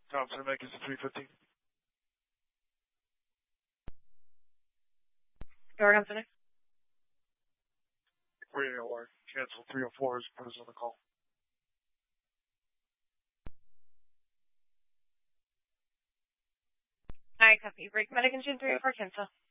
Thompson Memphis 315. Oregon City. Radio or cancel 304 as put us on the call. Alright, copy. Break medic engine 304 cancel.